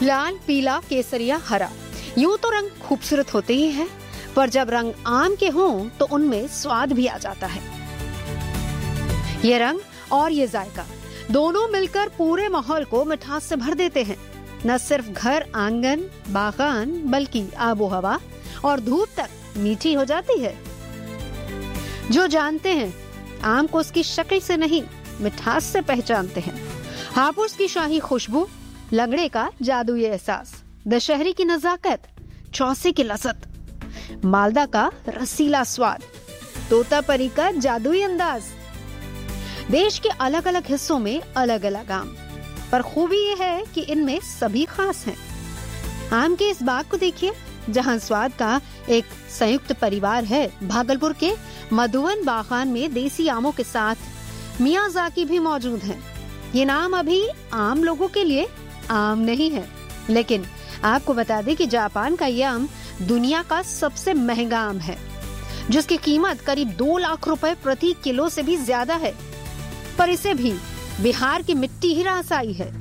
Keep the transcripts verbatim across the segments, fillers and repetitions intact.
लाल, पीला, केसरिया, हरा, यूं तो रंग खूबसूरत होते ही हैं, पर जब रंग आम के हों तो उनमें स्वाद भी आ जाता है। ये रंग और ये जायका दोनों मिलकर पूरे माहौल को मिठास से भर देते हैं। न सिर्फ घर, आंगन, बागान, बल्कि आबो हवा और धूप तक मीठी हो जाती है। जो जानते हैं आम को उसकी शक्ल से नहीं, मिठास से पहचानते हैं। हापुस की शाही खुशबू, लंगड़े का जादुई एहसास, दशहरी की नजाकत, चौसे की लसत, मालदा का रसीला स्वाद, तोतापरी का जादुई अंदाज। देश के अलग अलग हिस्सों में अलग अलग आम, पर खूबी यह है कि इनमें सभी खास हैं। आम के इस बाग को देखिए, जहां स्वाद का एक संयुक्त परिवार है। भागलपुर के मधुवन बागान में देसी आमों के साथ मियाजाकी भी मौजूद हैं। ये नाम अभी आम लोगों के लिए आम नहीं है, लेकिन आपको बता दें कि जापान का ये आम दुनिया का सबसे महंगा आम है, जिसकी कीमत करीब दो लाख रुपए प्रति किलो से भी ज्यादा है। पर इसे भी बिहार की मिट्टी ही रास आई है।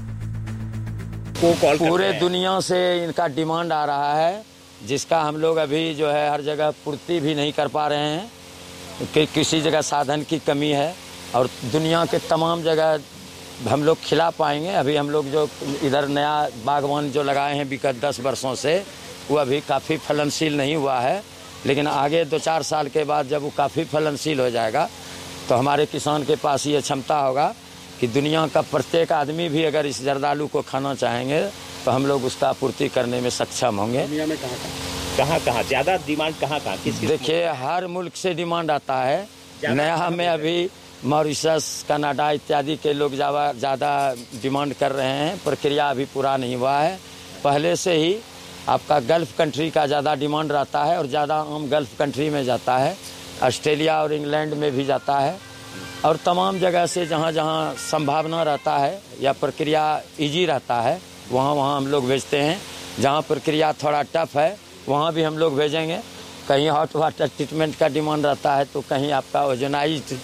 पूरे दुनिया से इनका डिमांड आ रहा है, जिसका हम लोग अभी जो है हर जगह पूर्ति भी नहीं कर पा रहे हैं, कि किसी जगह साधन की कमी है, और दुनिया के तमाम जगह हम लोग खिला पाएंगे। अभी हम लोग जो इधर नया बागवान जो लगाए हैं विगत दस वर्षों से, वो अभी काफ़ी फलनशील नहीं हुआ है, लेकिन आगे दो चार साल के बाद जब वो काफ़ी फलनशील हो जाएगा तो हमारे किसान के पास ये क्षमता होगा कि दुनिया का प्रत्येक आदमी भी अगर इस जर्दालू को खाना चाहेंगे तो हम लोग उसका आपूर्ति करने में सक्षम होंगे। दुनिया में कहाँ कहाँ कहाँ ज़्यादा डिमांड कहाँ कहाँ किस किस देखिए, हर मुल्क से डिमांड आता है। नया में अभी मॉरिशस, कनाडा इत्यादि के लोग ज़्यादा डिमांड कर रहे हैं। प्रक्रिया अभी पूरा नहीं हुआ है। पहले से ही आपका गल्फ कंट्री का ज़्यादा डिमांड रहता है, और ज़्यादा आम गल्फ कंट्री में जाता है, ऑस्ट्रेलिया और इंग्लैंड में भी जाता है, और तमाम जगह से जहाँ जहाँ संभावना रहता है या प्रक्रिया इजी रहता है वहाँ वहाँ हम लोग भेजते हैं। जहाँ प्रक्रिया थोड़ा टफ है वहाँ भी हम लोग भेजेंगे। कहीं हॉट वाटर ट्रीटमेंट का डिमांड रहता है, तो कहीं आपका ओजोनाइज्ड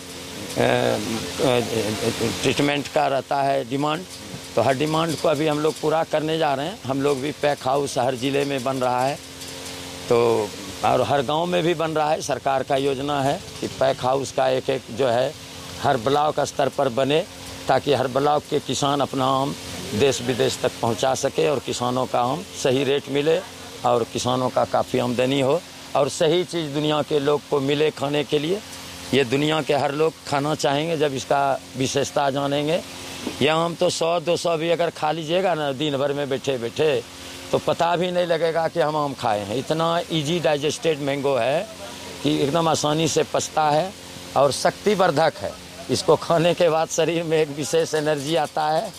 ट्रीटमेंट का रहता है डिमांड। तो हर डिमांड को अभी हम लोग पूरा करने जा रहे हैं। हम लोग भी पैक हाउस हर ज़िले में बन रहा है, तो और हर गांव में भी बन रहा है। सरकार का योजना है कि पैक हाउस का एक एक जो है हर ब्लॉक स्तर पर बने, ताकि हर ब्लॉक के किसान अपना आम देश विदेश तक पहुंचा सके और किसानों का आम सही रेट मिले और किसानों का काफ़ी आमदनी हो और सही चीज़ दुनिया के लोग को मिले खाने के लिए। ये दुनिया के हर लोग खाना चाहेंगे जब इसका विशेषता जानेंगे। यह आम तो सौ दो सौ भी अगर खा लीजिएगा ना दिन भर में बैठे बैठे, तो पता भी नहीं लगेगा कि हम आम खाए हैं। इतना इजी डाइजेस्टेड मैंगो है कि एकदम आसानी से पचता है और शक्तिवर्धक है। इसको खाने के बाद शरीर में एक विशेष एनर्जी आता है।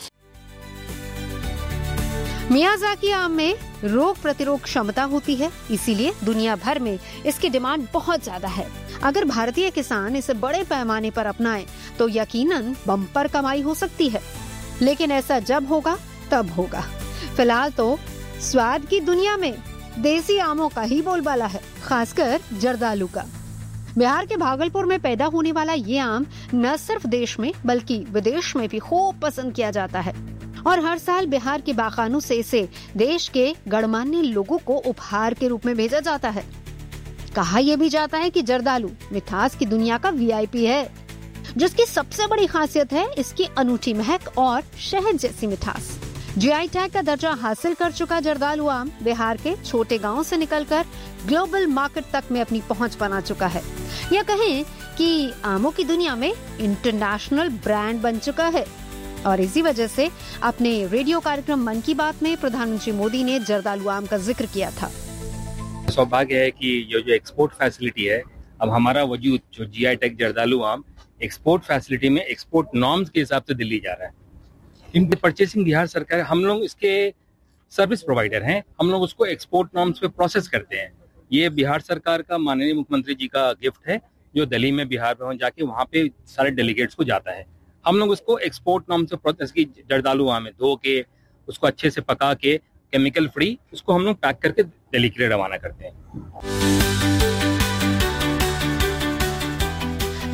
मियाजाकी आम में रोग प्रतिरोध क्षमता होती है, इसीलिए दुनिया भर में इसकी डिमांड बहुत ज्यादा है। अगर भारतीय किसान इसे बड़े पैमाने पर अपनाएं तो यकीनन बम्पर कमाई हो सकती है। लेकिन ऐसा जब होगा तब होगा। फिलहाल तो स्वाद की दुनिया में देसी आमों का ही बोलबाला है, खासकर जर्दालू का। बिहार के भागलपुर में पैदा होने वाला ये आम न सिर्फ देश में बल्कि विदेश में भी खूब पसंद किया जाता है, और हर साल बिहार के बागानों से इसे देश के गणमान्य लोगों को उपहार के रूप में भेजा जाता है। कहा यह भी जाता है कि जर्दालू मिठास की दुनिया का वीआईपी है, जिसकी सबसे बड़ी खासियत है इसकी अनूठी महक और शहद जैसी मिठास। जीआई टैग का दर्जा हासिल कर चुका जर्दालू आम बिहार के छोटे गांव से निकलकर ग्लोबल मार्केट तक में अपनी पहुंच बना चुका है, या कहें कि आमों की दुनिया में इंटरनेशनल ब्रांड बन चुका है। और इसी वजह से अपने रेडियो कार्यक्रम मन की बात में प्रधानमंत्री मोदी ने जर्दालू आम का जिक्र किया था। सौभाग्य है कि ये जो एक्सपोर्ट फैसिलिटी है, अब हमारा वजूद जो जीआई टैग जर्दालू आम एक्सपोर्ट फैसिलिटी में एक्सपोर्ट नॉर्म्स के हिसाब से दिल्ली जा रहा है। इनकी परचेसिंग बिहार सरकार, हम लोग इसके सर्विस प्रोवाइडर हैं, हम लोग उसको एक्सपोर्ट नॉर्म्स पे प्रोसेस करते हैं। ये बिहार सरकार का माननीय मुख्यमंत्री जी का गिफ्ट है, जो दिल्ली में बिहार भवन जाके वहाँ पे सारे डेलीगेट्स को जाता है। हम लोग उसको एक्सपोर्ट नॉर्म से प्रोसेस की जर्दालू आम है, धो के उसको अच्छे से पका के केमिकल फ्री उसको हम लोग पैक करके दिल्ली के लिए रवाना करते हैं।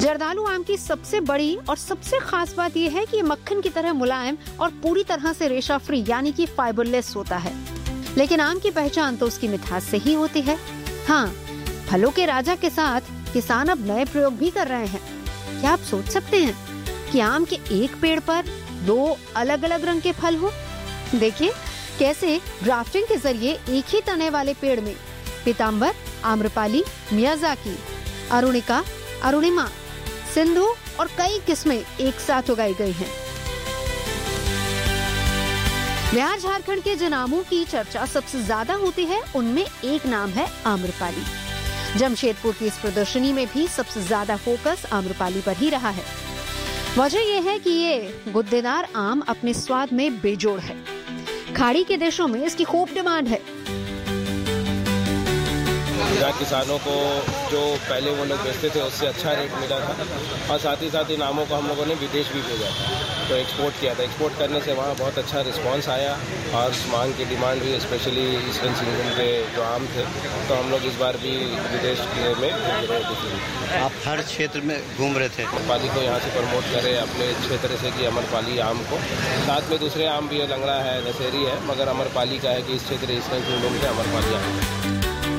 जर्दालू आम की सबसे बड़ी और सबसे खास बात यह है कि ये मक्खन की तरह मुलायम और पूरी तरह से रेशा फ्री यानी कि फाइबरलेस होता है। लेकिन आम की पहचान तो उसकी मिठास से ही होती है। हाँ, फलों के राजा के साथ किसान अब नए प्रयोग भी कर रहे हैं। क्या आप सोच सकते हैं कि आम के एक पेड़ पर दो अलग अलग रंग के फल हो? देखिए कैसे ग्राफ्टिंग के जरिए एक ही तने वाले पेड़ में पीताम्बर, आम्रपाली, मियाजाकी, अरुणिका, अरुणिमा, सिंधु और कई किस्में एक साथ उगाई गई हैं। बिहार झारखंड के जिन आमों की चर्चा सबसे ज्यादा होती है उनमें एक नाम है आम्रपाली। जमशेदपुर की इस प्रदर्शनी में भी सबसे ज्यादा फोकस आम्रपाली पर ही रहा है। वजह यह है कि ये गुद्देदार आम अपने स्वाद में बेजोड़ है। खाड़ी के देशों में इसकी खूब डिमांड है। यहाँ किसानों को जो पहले वो लोग बेचते थे उससे अच्छा रेट मिला था और साथ ही साथ इन आमों को हम लोगों ने विदेश भी भेजा था, तो एक्सपोर्ट किया था। एक्सपोर्ट करने से वहाँ बहुत अच्छा रिस्पांस आया और मांग की डिमांड भी, स्पेशली ईस्टर्न सिंगम के जो आम थे, तो हम लोग इस बार भी विदेश में भेज रहे थे। आप हर क्षेत्र में घूम रहे थे। अमरपाली को यहाँ से प्रमोट करें अपने क्षेत्र से कि अमरपाली आम को, साथ में दूसरे आम भी है, लंगड़ा है, दशहरी है, मगर अमरपाली का है कि इस क्षेत्र ईस्टर्न सिंगम से अमरपाली आम।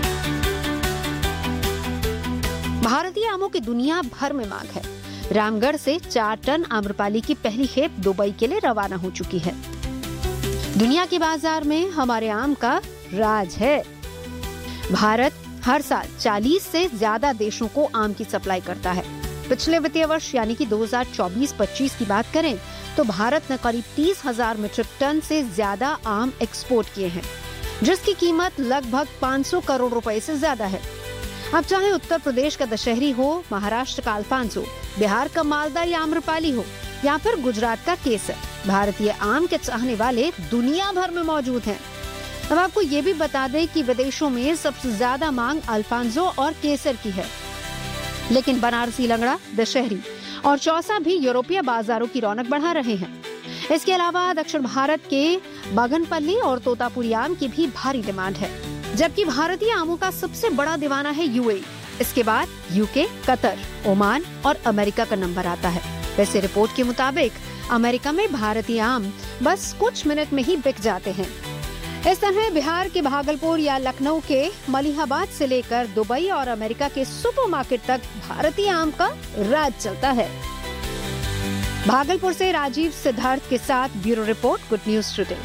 भारतीय आमों की दुनिया भर में मांग है। रामगढ़ से चार टन आम्रपाली की पहली खेप दुबई के लिए रवाना हो चुकी है। दुनिया के बाजार में हमारे आम का राज है। भारत हर साल चालीस से ज्यादा देशों को आम की सप्लाई करता है। पिछले वित्तीय वर्ष यानी कि दो हज़ार चौबीस पच्चीस की बात करें तो भारत ने करीब तीस हजार मीट्रिक टन से ज्यादा आम एक्सपोर्ट किए हैं, जिसकी कीमत लगभग पाँच सौ करोड़ रुपए से ज्यादा है। अब चाहे उत्तर प्रदेश का दशहरी हो, महाराष्ट्र का अल्फांसो, बिहार का मालदा या आम्रपाली हो या फिर गुजरात का केसर, भारतीय आम के चाहने वाले दुनिया भर में मौजूद हैं। अब आपको ये भी बता दें कि विदेशों में सबसे ज्यादा मांग अल्फांसो और केसर की है, लेकिन बनारसी लंगड़ा, दशहरी और चौसा भी यूरोपीय बाजारों की रौनक बढ़ा रहे हैं। इसके अलावा दक्षिण भारत के बागनपल्ली और तोतापुरी आम की भी भारी डिमांड है, जबकि भारतीय आमों का सबसे बड़ा दीवाना है यूएई। इसके बाद यूके, कतर, ओमान और अमेरिका का नंबर आता है। वैसे रिपोर्ट के मुताबिक अमेरिका में भारतीय आम बस कुछ मिनट में ही बिक जाते हैं। इस तरह बिहार के भागलपुर या लखनऊ के मलिहाबाद से लेकर दुबई और अमेरिका के सुपरमार्केट तक भारतीय आम का राज चलता है। भागलपुर से राजीव सिद्धार्थ के साथ bureau report, good news today.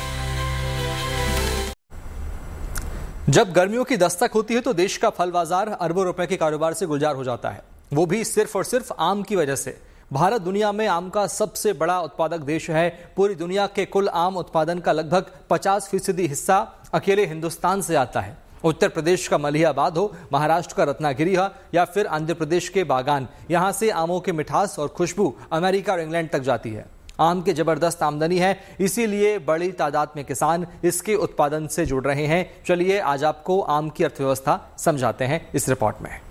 जब गर्मियों की दस्तक होती है तो देश का फल बाजार अरबों रुपए के कारोबार से गुलजार हो जाता है, वो भी सिर्फ और सिर्फ आम की वजह से। भारत दुनिया में आम का सबसे बड़ा उत्पादक देश है। पूरी दुनिया के कुल आम उत्पादन का लगभग पचास फीसदी हिस्सा अकेले हिंदुस्तान से आता है। उत्तर प्रदेश का मलिहाबाद हो, महाराष्ट्र का रत्नागिरी हो या फिर आंध्र प्रदेश के बागान, यहाँ से आमों की मिठास और खुशबू अमेरिका और इंग्लैंड तक जाती है। आम की जबरदस्त आमदनी है, इसीलिए बड़ी तादाद में किसान इसके उत्पादन से जुड़ रहे हैं। चलिए आज आपको आम की अर्थव्यवस्था समझाते हैं इस रिपोर्ट में।